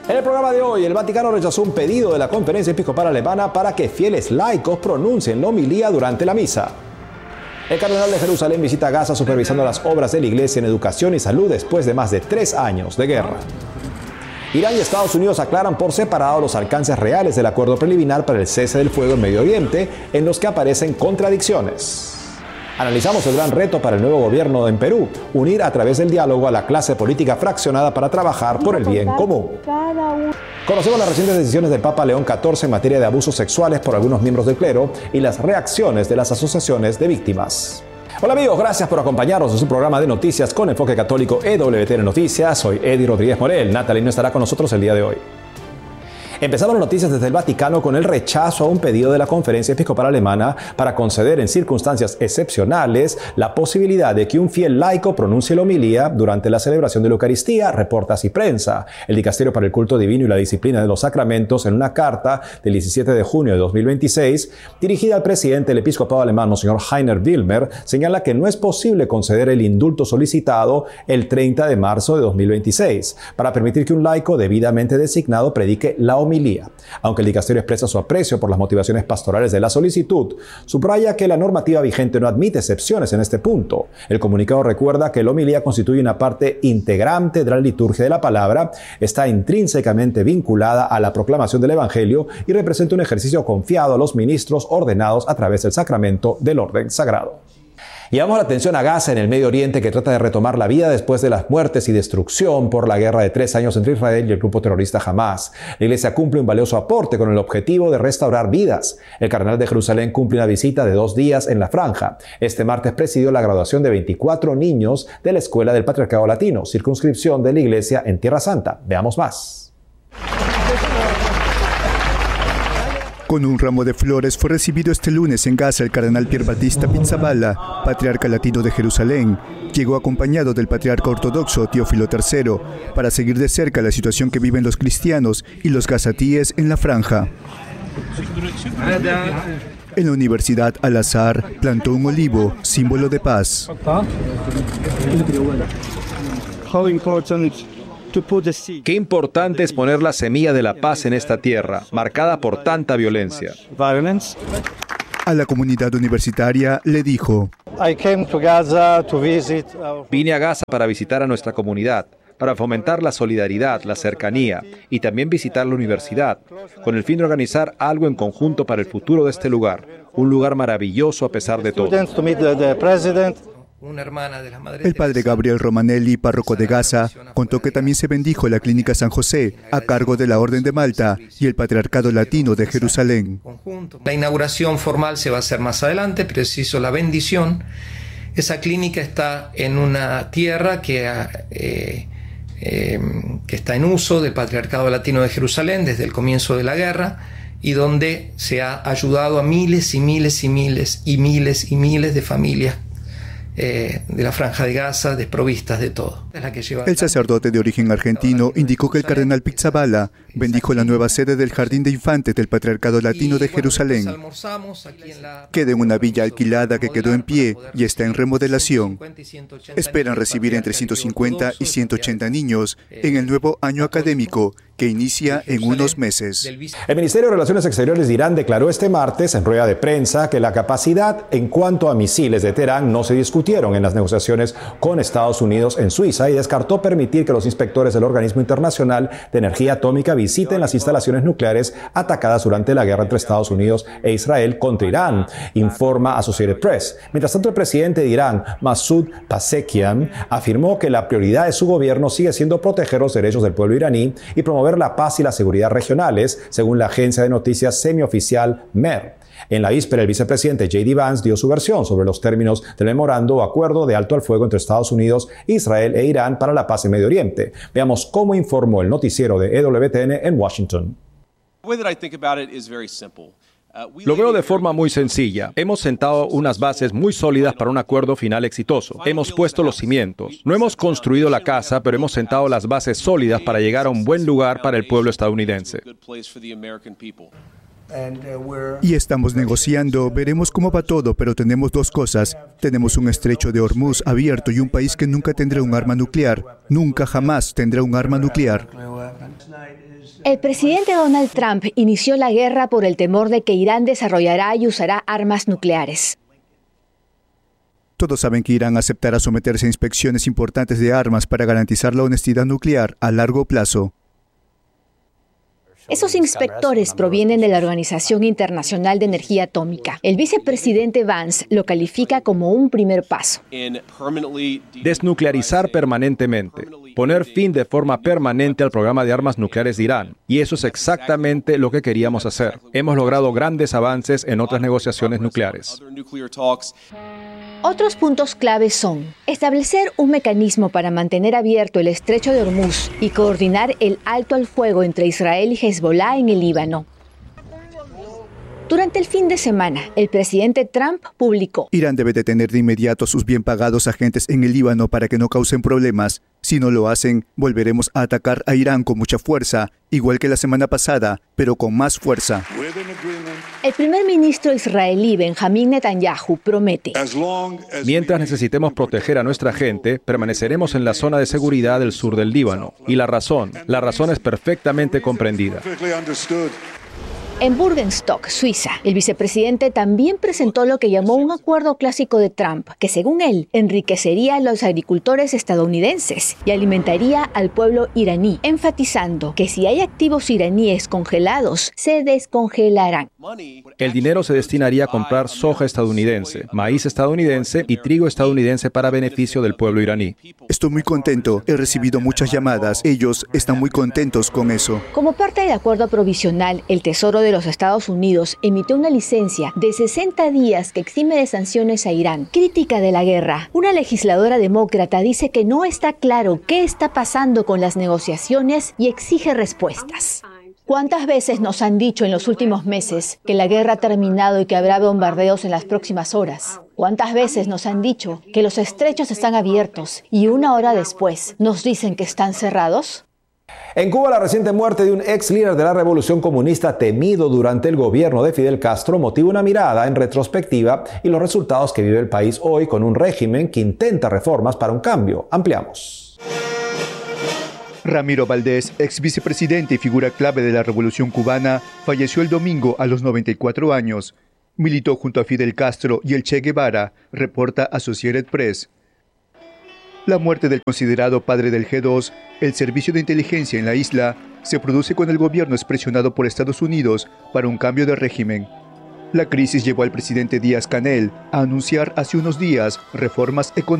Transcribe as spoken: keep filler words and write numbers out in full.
En el programa de hoy, el Vaticano rechazó un pedido de la Conferencia Episcopal Alemana para que fieles laicos pronuncien la homilía durante la misa. El cardenal de Jerusalén visita Gaza supervisando las obras de la Iglesia en educación y salud después de más de tres años de guerra. Irán y Estados Unidos aclaran por separado los alcances reales del acuerdo preliminar para el cese del fuego en Medio Oriente, en los que aparecen contradicciones. Analizamos el gran reto para el nuevo gobierno en Perú, unir a través del diálogo a la clase política fraccionada para trabajar por el bien común. Conocemos las recientes decisiones del Papa León catorce en materia de abusos sexuales por algunos miembros del clero y las reacciones de las asociaciones de víctimas. Hola amigos, gracias por acompañarnos en su programa de noticias con enfoque católico E W T N Noticias. Soy Eddie Rodríguez Morel. Natalie no estará con nosotros el día de hoy. Empezamos las noticias desde el Vaticano con el rechazo a un pedido de la Conferencia Episcopal Alemana para conceder en circunstancias excepcionales la posibilidad de que un fiel laico pronuncie la homilía durante la celebración de la Eucaristía, reporta Así Prensa. El Dicasterio para el Culto Divino y la Disciplina de los Sacramentos, en una carta del diecisiete de junio de dos mil veintiséis, dirigida al presidente del episcopado alemán, Monseñor Heiner Wilmer, señala que no es posible conceder el indulto solicitado el treinta de marzo de dos mil veintiséis para permitir que un laico debidamente designado predique la homilía. Aunque el dicasterio expresa su aprecio por las motivaciones pastorales de la solicitud, subraya que la normativa vigente no admite excepciones en este punto. El comunicado recuerda que la homilía constituye una parte integrante de la liturgia de la palabra, está intrínsecamente vinculada a la proclamación del Evangelio y representa un ejercicio confiado a los ministros ordenados a través del sacramento del orden sagrado. Llevamos la atención a Gaza en el Medio Oriente, que trata de retomar la vida después de las muertes y destrucción por la guerra de tres años entre Israel y el grupo terrorista Hamas. La Iglesia cumple un valioso aporte con el objetivo de restaurar vidas. El cardenal de Jerusalén cumple una visita de dos días en la franja. Este martes presidió la graduación de veinticuatro niños de la Escuela del Patriarcado Latino, circunscripción de la Iglesia en Tierra Santa. Veamos más. Con un ramo de flores fue recibido este lunes en Gaza el cardenal Pier Battista Pizzaballa, patriarca latino de Jerusalén. Llegó acompañado del patriarca ortodoxo Teófilo tercero para seguir de cerca la situación que viven los cristianos y los gazatíes en la franja. En la Universidad Al-Azhar plantó un olivo, símbolo de paz. Qué importante es poner la semilla de la paz en esta tierra, marcada por tanta violencia. A la comunidad universitaria le dijo: Vine a Gaza para visitar a nuestra comunidad, para fomentar la solidaridad, la cercanía y también visitar la universidad, con el fin de organizar algo en conjunto para el futuro de este lugar, un lugar maravilloso a pesar de todo. Una hermana de las madres. El padre Gabriel Romanelli, párroco de Gaza, contó que también se bendijo la Clínica San José, a cargo de la Orden de Malta y el Patriarcado Latino de Jerusalén. La inauguración formal se va a hacer más adelante, pero se hizo la bendición. Esa clínica está en una tierra que, eh, eh, que está en uso del Patriarcado Latino de Jerusalén desde el comienzo de la guerra, y donde se ha ayudado a miles y miles y miles y miles y miles de familias Eh, de la Franja de Gaza, desprovistas de todo. Es la que lleva el sacerdote de origen argentino indicó que el cardenal Pizzaballa bendijo la nueva sede del Jardín de Infantes del Patriarcado Latino de Jerusalén. Queda en una villa alquilada que quedó en pie y está en remodelación. Esperan recibir entre ciento cincuenta y ciento ochenta niños en el nuevo año académico, que inicia en unos meses. El Ministerio de Relaciones Exteriores de Irán declaró este martes en rueda de prensa que la capacidad en cuanto a misiles de Teherán no se discutieron en las negociaciones con Estados Unidos en Suiza y descartó permitir que los inspectores del Organismo Internacional de Energía Atómica visiten las instalaciones nucleares atacadas durante la guerra entre Estados Unidos e Israel contra Irán, informa Associated Press. Mientras tanto, el presidente de Irán, Masoud Pezeshkian, afirmó que la prioridad de su gobierno sigue siendo proteger los derechos del pueblo iraní y promover la paz y la seguridad regionales, según la agencia de noticias semioficial Mer. En la víspera, el vicepresidente J D Vance dio su versión sobre los términos del memorando o acuerdo de alto al fuego entre Estados Unidos, Israel e Irán para la paz en Medio Oriente. Veamos cómo informó el noticiero de E W T N en Washington. Lo veo de forma muy sencilla. Hemos sentado unas bases muy sólidas para un acuerdo final exitoso. Hemos puesto los cimientos. No hemos construido la casa, pero hemos sentado las bases sólidas para llegar a un buen lugar para el pueblo estadounidense. Y estamos negociando, veremos cómo va todo, pero tenemos dos cosas. Tenemos un estrecho de Hormuz abierto y un país que nunca tendrá un arma nuclear. Nunca jamás tendrá un arma nuclear. El presidente Donald Trump inició la guerra por el temor de que Irán desarrollará y usará armas nucleares. Todos saben que Irán aceptará someterse a inspecciones importantes de armas para garantizar la honestidad nuclear a largo plazo. Esos inspectores provienen de la Organización Internacional de Energía Atómica. El vicepresidente Vance lo califica como un primer paso. Desnuclearizar permanentemente, poner fin de forma permanente al programa de armas nucleares de Irán. Y eso es exactamente lo que queríamos hacer. Hemos logrado grandes avances en otras negociaciones nucleares. Otros puntos claves son establecer un mecanismo para mantener abierto el estrecho de Hormuz y coordinar el alto al fuego entre Israel y Hezbollah en el Líbano. Durante el fin de semana, el presidente Trump publicó: Irán debe detener de inmediato a sus bien pagados agentes en el Líbano para que no causen problemas. Si no lo hacen, volveremos a atacar a Irán con mucha fuerza, igual que la semana pasada, pero con más fuerza. El primer ministro israelí Benjamín Netanyahu promete: mientras necesitemos proteger a nuestra gente, permaneceremos en la zona de seguridad del sur del Líbano. Y la razón, la razón es perfectamente comprendida. En Burgenstock, Suiza, el vicepresidente también presentó lo que llamó un acuerdo clásico de Trump, que según él enriquecería a los agricultores estadounidenses y alimentaría al pueblo iraní, enfatizando que si hay activos iraníes congelados, se descongelarán. El dinero se destinaría a comprar soja estadounidense, maíz estadounidense y trigo estadounidense para beneficio del pueblo iraní. Estoy muy contento, he recibido muchas llamadas, ellos están muy contentos con eso. Como parte del acuerdo provisional, el Tesoro de los Estados Unidos emitió una licencia de sesenta días que exime de sanciones a Irán. Crítica de la guerra. Una legisladora demócrata dice que no está claro qué está pasando con las negociaciones y exige respuestas. ¿Cuántas veces nos han dicho en los últimos meses que la guerra ha terminado y que habrá bombardeos en las próximas horas? ¿Cuántas veces nos han dicho que los estrechos están abiertos y una hora después nos dicen que están cerrados? En Cuba, la reciente muerte de un ex líder de la revolución comunista temido durante el gobierno de Fidel Castro motiva una mirada en retrospectiva y los resultados que vive el país hoy con un régimen que intenta reformas para un cambio. Ampliamos. Ramiro Valdés, ex vicepresidente y figura clave de la revolución cubana, falleció el domingo a los noventa y cuatro años. Militó junto a Fidel Castro y el Che Guevara, reporta Associated Press. La muerte del considerado padre del G dos, el servicio de inteligencia en la isla, se produce cuando el gobierno es presionado por Estados Unidos para un cambio de régimen. La crisis llevó al presidente Díaz-Canel a anunciar hace unos días reformas económicas